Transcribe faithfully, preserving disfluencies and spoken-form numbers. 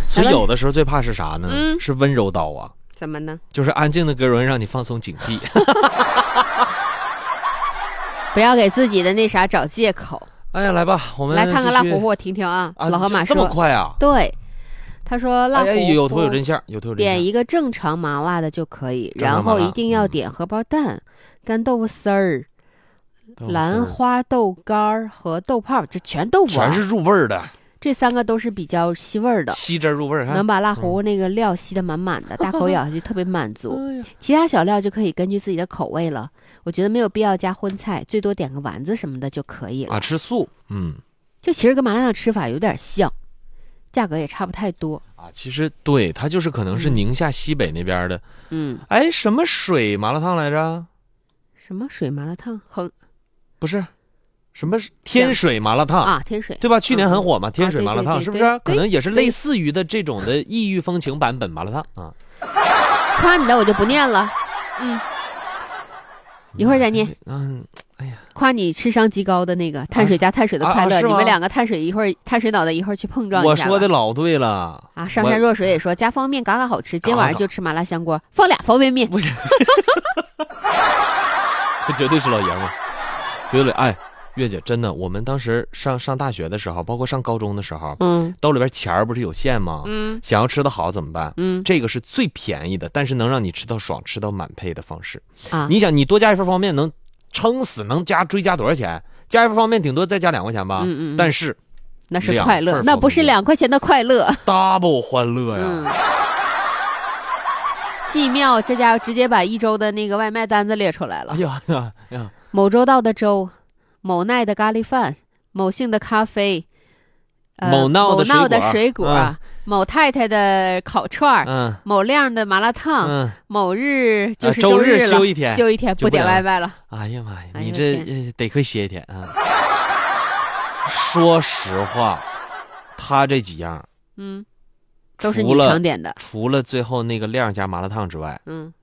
所以有的时候最怕是啥呢？ 嗯、 是温柔刀啊。 怎么呢？ 就是安静的歌容易让你放松警惕。 不要给自己的那啥找借口。 哎呀，来吧，我们来看看辣糊糊，我听听啊。 啊老河马说这么快啊？ 对，他说辣糊糊、 哎、有图有真相，有图有真相。 点一个正常麻辣的就可以，然后一定要点荷包蛋、嗯、干豆腐丝儿、兰花豆干和豆泡，这全豆腐、啊， 全是入味儿的。 这三个都是比较吸味儿的， 吸汁入味儿， 能把辣糊糊那个料吸得满满的，嗯、大口咬下去特别满足。哎、其他小料就可以根据自己的口味了。我觉得没有必要加荤菜，最多点个丸子什么的就可以了。 啊，吃素，嗯， 就其实跟麻辣烫吃法有点像，价格也差不太多啊。其实对，它就是可能是宁夏西北那边的， 嗯， 哎，什么水麻辣烫来着？ 什么水麻辣烫？横， 不是。什么天水麻辣烫啊？天水对吧？去年很火嘛，嗯、天水麻辣烫、 啊、 是不是？可能也是类似于的这种的异域风情版本麻辣烫啊。 夸你的我就不念了，嗯，一会儿再念。 嗯，哎呀， 夸你智商极高的那个碳水加碳水的快乐， 啊啊、 你们两个碳水一会儿碳水脑袋一会儿去碰撞一下。 我说的老对了啊！上山若水也说加方便面嘎嘎好吃，今晚上就吃麻辣香锅，放俩方便面。 这绝对是老爷们儿，绝对哎。月姐，真的，我们当时上上大学的时候，包括上高中的时候， 嗯， 兜里边钱儿不是有限吗？ 嗯， 想要吃得好怎么办？ 嗯， 这个是最便宜的，但是能让你吃到爽、吃到满配的方式啊！ 你想，你多加一份方便面，能撑死，能加追加多少钱？加一份方便顶多再加两块钱吧。 嗯嗯， 但是那是快乐，那不是两块钱的快乐 ，double 欢乐呀！ 嗯既妙，这家伙直接把一周的那个外卖单子列出来了。 哎呀呀呀！ 某州道的粥。某奈的咖喱饭，某姓的咖啡， 呃、某闹的水果， 某闹的水果嗯、 某太太的烤串， 嗯， 某亮的麻辣烫， 嗯， 某日就是周日了， 休一天， 休一天不点外卖了。 哎呀妈呀， 哎、 你这得亏歇一天啊！说实话，他这几样， 嗯，都是你常点的， 除了最后那个亮加麻辣烫之外， 嗯，